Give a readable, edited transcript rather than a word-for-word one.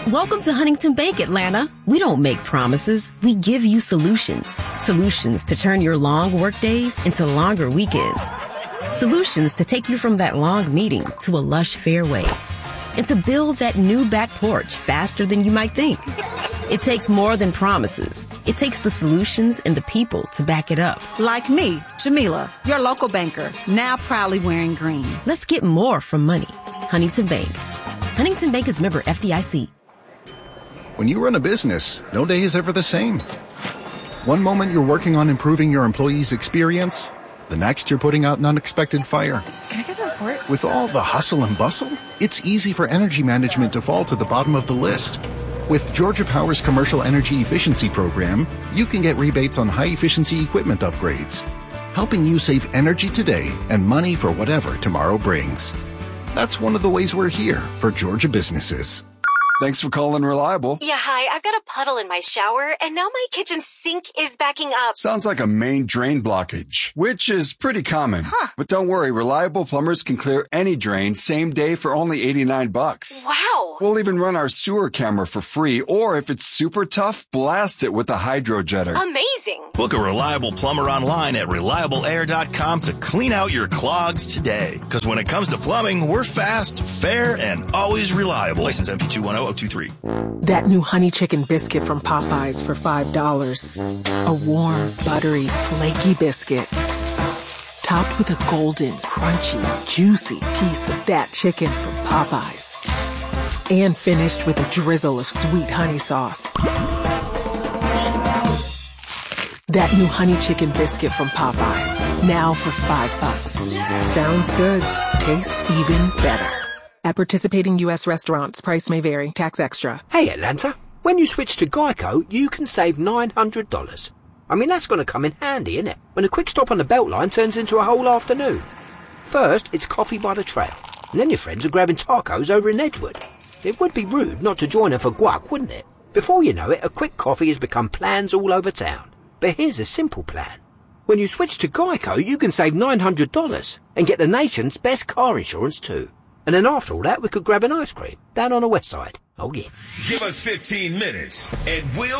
Welcome to Huntington Bank, Atlanta. We don't make promises. We give you solutions. Solutions to turn your long work days into longer weekends. Solutions to take you from that long meeting to a lush fairway. And to build that new back porch faster than you might think. It takes more than promises. It takes the solutions and the people to back it up. Like me, Jamila, your local banker, now proudly wearing green. Let's get more from money. Huntington Bank. Huntington Bank is member FDIC. When you run a business, no day is ever the same. One moment you're working on improving your employees' experience. The next you're putting out an unexpected fire. Can I get the report? With all the hustle and bustle, it's easy for energy management to fall to the bottom of the list. With Georgia Power's Commercial Energy Efficiency Program, you can get rebates on high-efficiency equipment upgrades, helping you save energy today and money for whatever tomorrow brings. That's one of the ways we're here for Georgia businesses. Thanks for calling Reliable. Yeah, hi. I've got a puddle in my shower, and now my kitchen sink is backing up. Sounds like a main drain blockage, which is pretty common. But don't worry, Reliable plumbers can clear any drain same day for only $89. Wow. We'll even run our sewer camera for free, or if it's super tough, blast it with a hydro jetter. Amazing. Book a Reliable plumber online at ReliableAir.com to clean out your clogs today. Because when it comes to plumbing, we're fast, fair, and always reliable. License MP210-023. That new honey chicken biscuit from Popeyes for $5. A warm, buttery, flaky biscuit. Topped with a golden, crunchy, juicy piece of that chicken from Popeyes. And finished with a drizzle of sweet honey sauce. That new honey chicken biscuit from Popeyes. Now for $5. Sounds good. Tastes even better. At participating U.S. restaurants, price may vary. Tax extra. Hey, Atlanta. When you switch to Geico, you can save $900. I mean, that's going to come in handy, innit? When a quick stop on the Beltline turns into a whole afternoon. First, it's coffee by the trail. And then your friends are grabbing tacos over in Edgewood. It would be rude not to join them for guac, wouldn't it? Before you know it, a quick coffee has become plans all over town. But here's a simple plan. When you switch to Geico, you can save $900 and get the nation's best car insurance too. And then after all that, we could grab an ice cream down on the west side. Oh, yeah. Give us 15 minutes and we'll